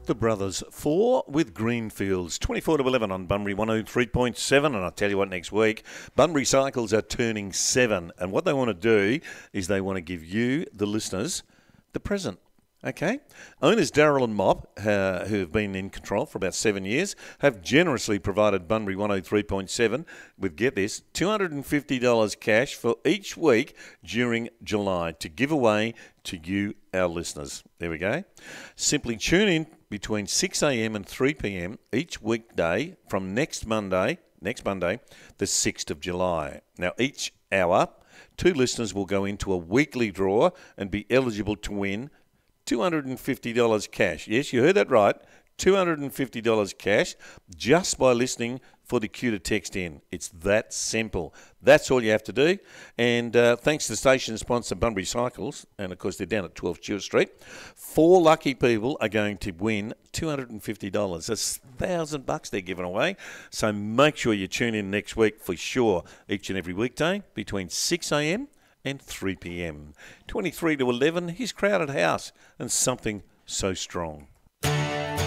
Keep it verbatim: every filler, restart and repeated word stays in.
The Brothers four with Greenfields, twenty-four to eleven on Bunbury one oh three point seven. And I'll tell you what, next week, Bunbury Cycles are turning seven. And what they want to do is they want to give you, the listeners, the present. Okay? Owners Daryl and Mop, uh, who have been in control for about seven years, have generously provided Bunbury one oh three point seven with, get this, two hundred fifty dollars cash for each week during July to give away to you, our listeners. There we go. Simply tune in between six a.m. and three p.m. each weekday from next Monday, next Monday, the sixth of July. Now, each hour, two listeners will go into a weekly draw and be eligible to win two hundred fifty dollars cash. Yes, you heard that right. two hundred fifty dollars cash just by listening for the cue to text in. It's that simple. That's all you have to do. And uh, thanks to the station sponsor, Bunbury Cycles, and of course they're down at twelve Stewart Street, four lucky people are going to win two hundred fifty dollars. That's a thousand bucks they're giving away. So make sure you tune in next week for sure, each and every weekday between six a.m. and three p.m. twenty-three to eleven, his Crowded House, and Something So Strong.